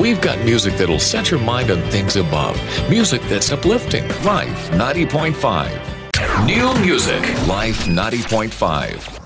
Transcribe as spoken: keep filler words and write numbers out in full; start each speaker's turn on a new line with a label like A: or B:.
A: We've got music that'll set your mind on things above. Music that's uplifting. Life ninety point five. New music. Life ninety point five.